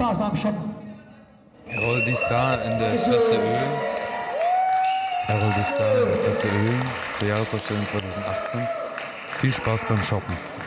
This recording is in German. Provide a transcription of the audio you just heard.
Spaß beim Shoppen. Errol die Star in der Klasse Ö. Errol die Star in der Klasse Ö zur Jahresausstellung 2018. Viel Spaß beim Shoppen.